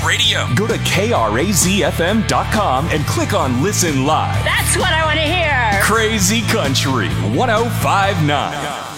Radio. Go to KRAZFM.com and click on Listen Live. That's what I want to hear. Crazy Country 1059.